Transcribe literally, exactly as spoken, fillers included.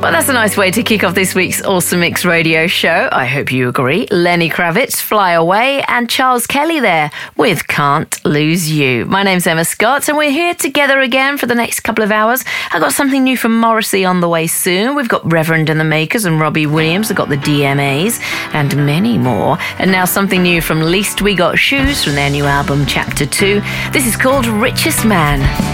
Well, that's a nice way to kick off this week's Awesome Mix radio show. I hope you agree. Lenny Kravitz, Fly Away, and Charles Kelly there with Can't Lose You. My name's Emma Scott, and we're here together again for the next couple of hours. I've got something new from Morrissey on the way soon. We've got Reverend and the Makers and Robbie Williams. I've got the D M As and many more. And now something new from Least We Got Shoes from their new album, Chapter two. This is called Richest Man.